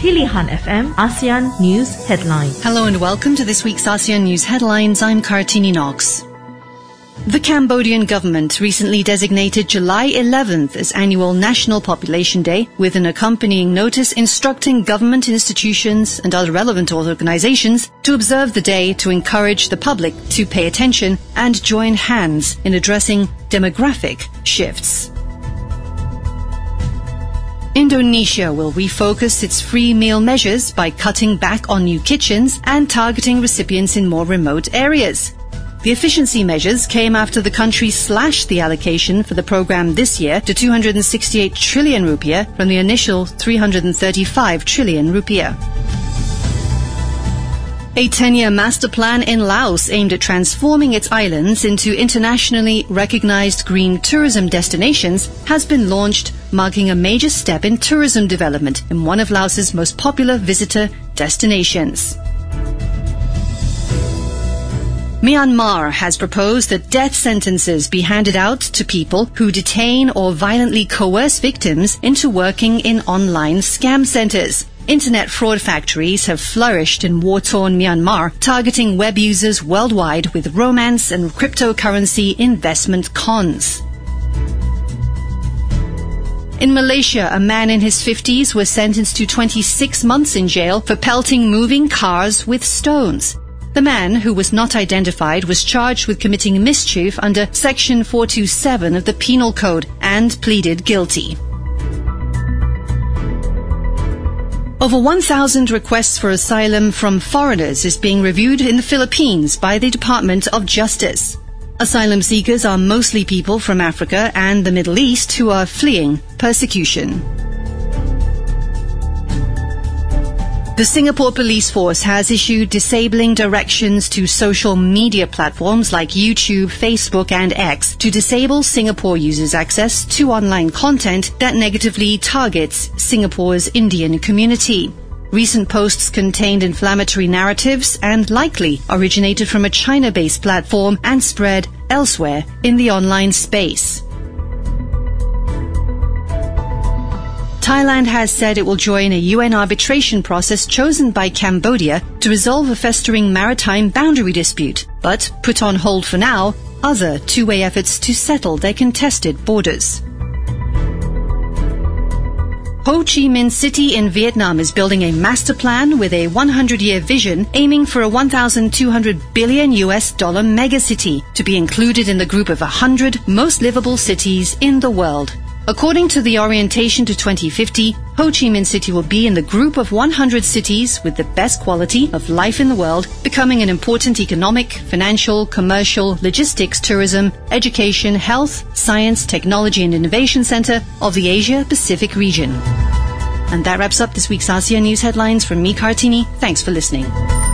Pilihan FM ASEAN News Headline. Hello and welcome to this week's ASEAN News Headlines. I'm Kartini Knox. The Cambodian government recently designated July 11th as Annual National Population Day, with an accompanying notice instructing government institutions and other relevant organizations to observe the day to encourage the public to pay attention and join hands in addressing demographic shifts. Indonesia will refocus its free meal measures by cutting back on new kitchens and targeting recipients in more remote areas. The efficiency measures came after the country slashed the allocation for the program this year to 268 trillion rupiah from the initial 335 trillion rupiah. A 10-year master plan in Laos aimed at transforming its islands into internationally recognized green tourism destinations has been launched, marking a major step in tourism development in one of Laos's most popular visitor destinations. Myanmar has proposed that death sentences be handed out to people who detain or violently coerce victims into working in online scam centers. Internet fraud factories have flourished in war-torn Myanmar, targeting web users worldwide with romance and cryptocurrency investment cons. In Malaysia, a man in his 50s was sentenced to 26 months in jail for pelting moving cars with stones. The man, who was not identified, was charged with committing mischief under Section 427 of the Penal Code and pleaded guilty. Over 1,000 requests for asylum from foreigners is being reviewed in the Philippines by the Department of Justice. Asylum seekers are mostly people from Africa and the Middle East who are fleeing persecution. The Singapore Police Force has issued disabling directions to social media platforms like YouTube, Facebook and X to disable Singapore users' access to online content that negatively targets Singapore's Indian community. Recent posts contained inflammatory narratives and likely originated from a China-based platform and spread elsewhere in the online space. Thailand has said it will join a UN arbitration process chosen by Cambodia to resolve a festering maritime boundary dispute, but put on hold for now other two-way efforts to settle their contested borders. Ho Chi Minh City in Vietnam is building a master plan with a 100-year vision aiming for a $1,200 billion megacity to be included in the group of 100 most livable cities in the world. According to the Orientation to 2050, Ho Chi Minh City will be in the group of 100 cities with the best quality of life in the world, becoming an important economic, financial, commercial, logistics, tourism, education, health, science, technology and innovation center of the Asia-Pacific region. And that wraps up this week's ASEAN News Headlines from me, Kartini. Thanks for listening.